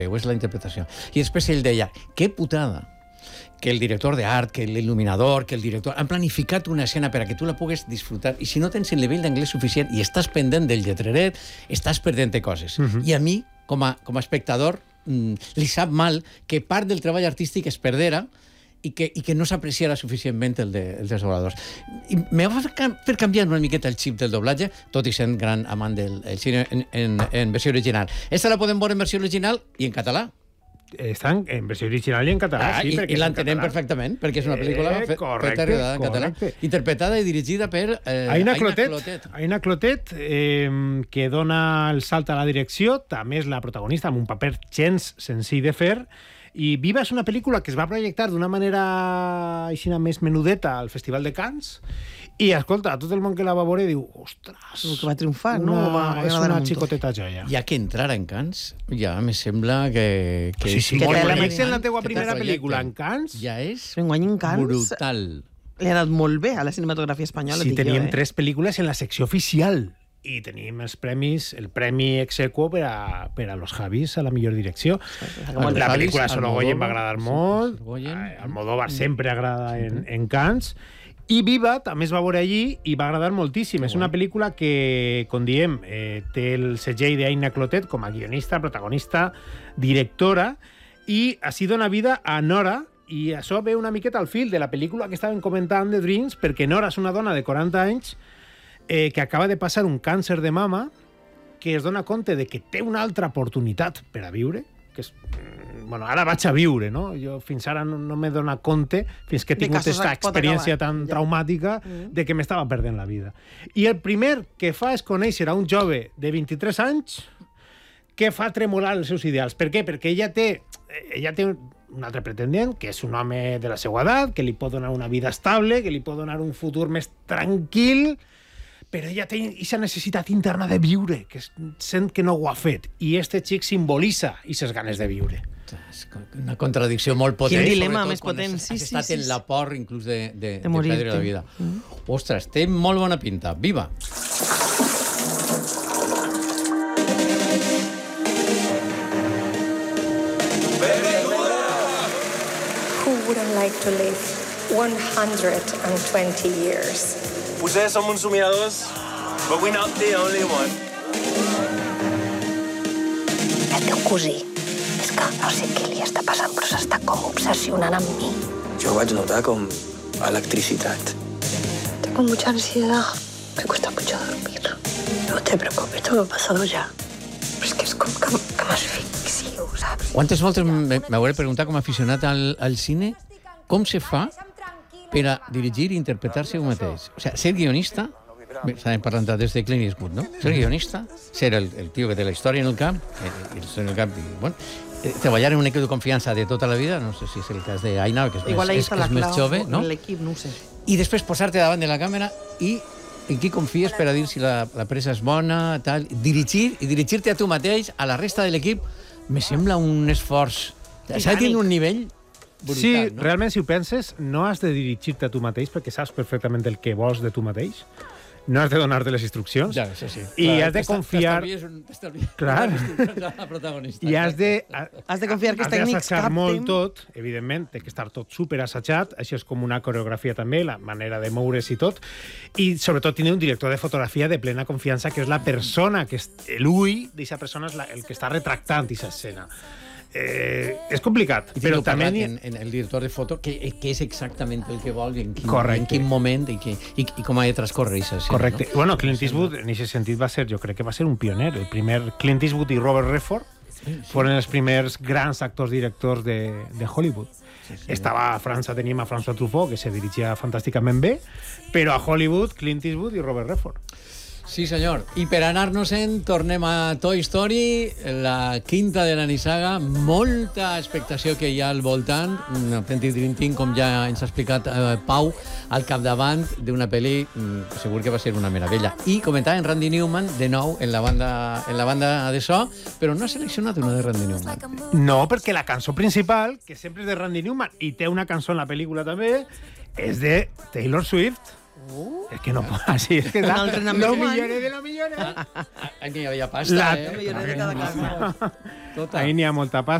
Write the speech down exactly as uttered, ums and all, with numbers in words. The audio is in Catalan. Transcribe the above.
és la interpretació. I després ell deia, que putada que el director d'art, que l'il·luminador, que el director... Han planificat una escena per a que tu la pugues disfrutar i si no tens el nivell d'anglès suficient i estàs pendent del lletreret, estàs perdent coses. Uh-huh. I a mi, com a, com a espectador, mm, li sap mal que part del treball artístic es perdera i que, i que no s'apreciara suficientment el, de, el dels dobladors. I me va fer canviar una miqueta el xip del doblatge, tot i sent gran amant del el cine en, en, en versió original. Esta la podem veure en versió original i en català. Estan en versió original i en català, ah, sí. I, i l'entenem perfectament, perquè és una pel·lícula eh, feta en català, interpretada i dirigida per eh, Aina Clotet. Clotet. Aina Clotet, eh, que dona el salt a la direcció, també és la protagonista, amb un paper gens senzill de fer. I Viva és una pel·lícula que es va projectar d'una manera així més menudeta al Festival de Cannes i, escolta, tot el món que la va veure diu, ostres, que va triomfar, una, no? Va, va és una xicoteta joia. Ja que entrara en Cannes, ja me sembla que... que sí, sí, que que la en la teua primera pel·lícula en Cannes... Ja és en Cannes, brutal. Li ha anat molt bé a la cinematografia espanyola. Sí, teníem jo, eh? tres pel·lícules en la secció oficial i tenim els premis, el premi ex aequo per a, per a los Javis a la millor direcció. La, la pel·lícula Sorogoyen va agradar molt, sí, Almodóvar sempre agrada en, en Cannes, i Viva també es va veure allí i va agradar moltíssim. És una pel·lícula que, com diem, eh, té el segell d'Aina Clotet com a guionista, protagonista, directora, i així dona vida a Nora, i això ve una miqueta al fil de la pel·lícula que estàvem comentant, de Dreams, perquè Nora és una dona de quaranta anys eh, que acaba de passar un càncer de mama, que es dona compte de que té una altra oportunitat per a viure, que és... Bueno, ara vaig a viure, no? Jo fins ara no, no m'he donat compte, fins que he tingut aquesta experiència tan traumàtica de que m'estava perdent la vida. I el primer que fa és conèixer a un jove de vint-i-tres anys que fa tremolar els seus ideals. Per què? Perquè ella té, ella té un altre pretendent, que és un home de la seva edat, que li pot donar una vida estable, que li pot donar un futur més tranquil, però ella té aquesta necessitat interna de viure, que sent que no ho ha fet. I este xic simbolitza aquestes ganes de viure. És una contradicció molt potent. Quin dilema més potent. Has, has estat sí, sí, en la por inclús de, de, de, de perdre la vida. Mm. Ostres, té molt bona pinta. Viva! Who wouldn't like to live one hundred twenty years? Potser som uns somiadors, but we're not the only one. El teu cosí, és que no sé què li està passant, però s'està com obsessionant amb mi. Jo vaig notar com electricitat. Tengo mucha ansiedad, me cuesta mucho dormir. No te preocupes, esto me ha pasado ya. Però és que és com que, que m'asfixio, saps? Quantes voltes m'hauré preguntat com a aficionat al, al cine com se fa per a dirigir i interpretar-se un mateix. O sigui, ser guionista, estàvem parlant des de Clint Eastwood, no? Ser guionista, ser el, el tio que té la història en el camp, eh, en el camp i, bueno, eh, treballar en un equip de confiança de tota la vida, no sé si és el cas d'Aina, que és, igual més, és, és més jove, no? L'equip, no ho sé. I després posar-te davant de la càmera i en qui confies per a dir si la, la presa és bona, tal. Dirigir i dirigir-te a tu mateix, a la resta de l'equip, me sembla un esforç. S'ha de tenir un nivell brutal, sí, no? Realment, si ho penses, no has de dirigir-te a tu mateix perquè saps perfectament el que vols de tu mateix. No has de donar-te les instruccions. Ja, sí, sí. I clar, has de confiar... Clar. I has de... Has de confiar que els tècnics capten... Has d'assajar molt tot, evidentment, té que estar tot super assajat, això és com una coreografia també, la manera de moure's i tot, i sobretot tenir un director de fotografia de plena confiança, que és la persona, que és l'ull d'aquesta persona, és la, el que està retractant aquesta escena. Eh, és complicat, I però també... En, en el director de foto, que, que és exactament el que vol i en quin, en quin moment i, que, i, i com ha de transcorrer això. Correcte. No? Bueno, Clint Eastwood, en aquest sentit, va ser, jo crec que va ser un pioner. El primer Clint Eastwood i Robert Redford sí, sí. foren els primers grans actors directors de, de Hollywood. Sí, sí, Estava a França, teníem a François Truffaut, que se dirigia fantàsticament bé, però a Hollywood, Clint Eastwood i Robert Redford. Sí, senyor. I per anar-nos-en, tornem a Toy Story, la quinta de la nissaga, molta expectació que hi ha al voltant, un autèntic dream team, com ja ens ha explicat eh, Pau, al capdavant d'una pel·li, mm, segur que va ser una meravella. I comentava en Randy Newman, de nou, en la banda, en la banda de so, però no ha seleccionat una de Randy Newman. No, perquè la cançó principal, que sempre és de Randy Newman, i té una cançó en la pel·lícula també, és de Taylor Swift. És que no pot, sí, és que Un altre lo enamorament. millores de lo millores. Ahí n'hi havia pasta, La- eh? Milloner de cada casa. Tota. Ahí n'hi ha molta pasta.